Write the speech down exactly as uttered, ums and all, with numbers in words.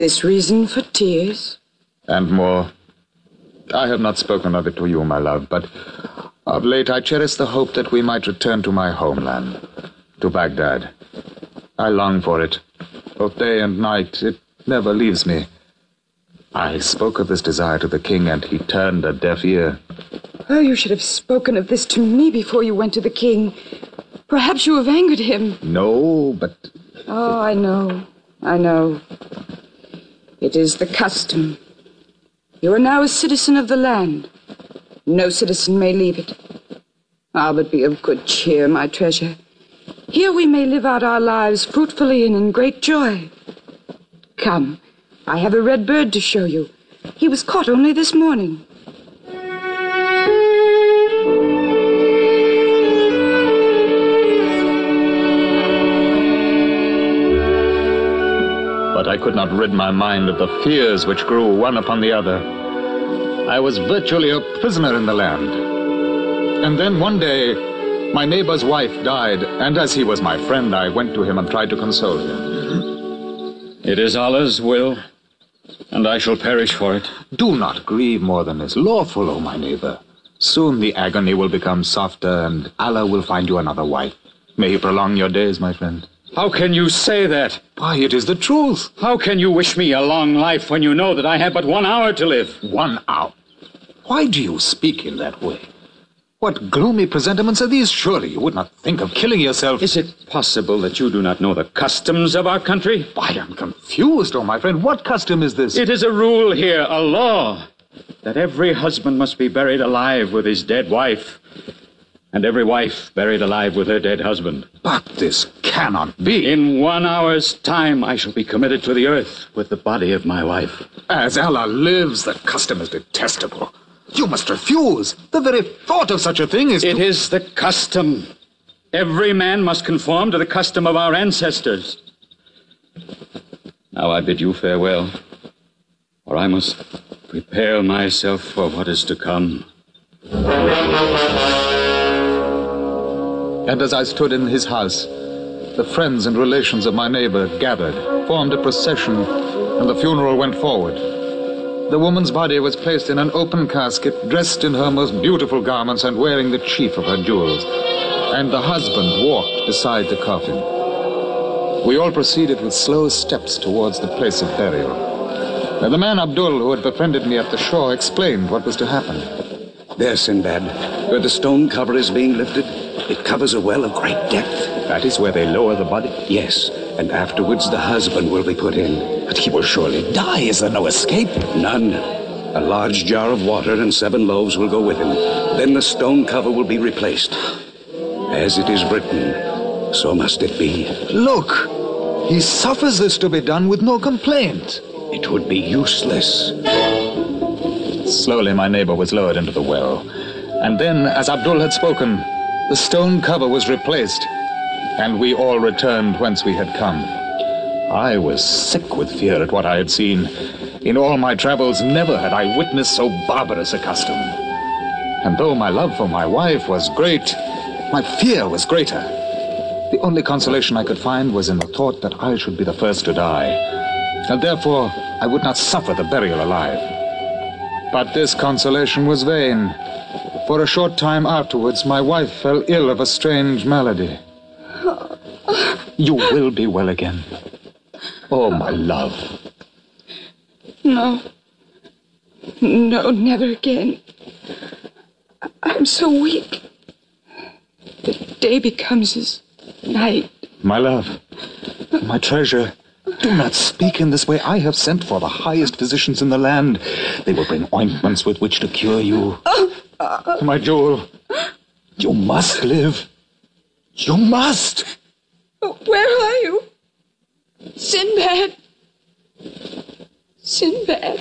This reason for tears? And more. I have not spoken of it to you, my love, but of late I cherish the hope that we might return to my homeland, to Baghdad. I long for it. Both day and night, it never leaves me. I spoke of this desire to the king, and he turned a deaf ear. Oh, you should have spoken of this to me before you went to the king. Perhaps you have angered him. No, but... Oh, I know. I know. It is the custom. You are now a citizen of the land. No citizen may leave it. Ah, but be of good cheer, my treasure. Here we may live out our lives fruitfully and in great joy. Come, I have a red bird to show you. He was caught only this morning. But I could not rid my mind of the fears which grew one upon the other. I was virtually a prisoner in the land. And then one day, my neighbor's wife died, and as he was my friend, I went to him and tried to console him. It is Allah's will, and I shall perish for it. Do not grieve more than is lawful, O my neighbor. Soon the agony will become softer, and Allah will find you another wife. May he prolong your days, my friend. How can you say that? Why, it is the truth. How can you wish me a long life when you know that I have but one hour to live? One hour? Why do you speak in that way? What gloomy presentiments are these? Surely you would not think of killing yourself. Is it possible that you do not know the customs of our country? I am confused, oh my friend. What custom is this? It is a rule here, a law, that every husband must be buried alive with his dead wife, and every wife buried alive with her dead husband. But this cannot be. In one hour's time, I shall be committed to the earth with the body of my wife. As Allah lives, the custom is detestable. You must refuse. The very thought of such a thing is... It to... is the custom. Every man must conform to the custom of our ancestors. Now I bid you farewell, for I must prepare myself for what is to come. And as I stood in his house, the friends and relations of my neighbor gathered, formed a procession, and the funeral went forward. The woman's body was placed in an open casket, dressed in her most beautiful garments and wearing the chief of her jewels. And the husband walked beside the coffin. We all proceeded with slow steps towards the place of burial. And the man Abdul, who had befriended me at the shore, explained what was to happen. There, Sinbad, where the stone cover is being lifted, it covers a well of great depth. That is where they lower the body? Yes, and afterwards the husband will be put in. But he will surely die. Is there no escape? None. A large jar of water and seven loaves will go with him. Then the stone cover will be replaced. As it is written, so must it be. Look! He suffers this to be done with no complaint. It would be useless. Slowly my neighbor was lowered into the well. And then, as Abdul had spoken, the stone cover was replaced, and we all returned whence we had come. I was sick with fear at what I had seen. In all my travels, never had I witnessed so barbarous a custom. And though my love for my wife was great, my fear was greater. The only consolation I could find was in the thought that I should be the first to die, and therefore I would not suffer the burial alive. But this consolation was vain. For a short time afterwards, my wife fell ill of a strange malady. You will be well again. Oh, my love. No. No, never again. I'm so weak. The day becomes as night. My love, my treasure, do not speak in this way. I have sent for the highest physicians in the land. They will bring ointments with which to cure you. My jewel, you must live. You must. Where are you? Sinbad. Sinbad.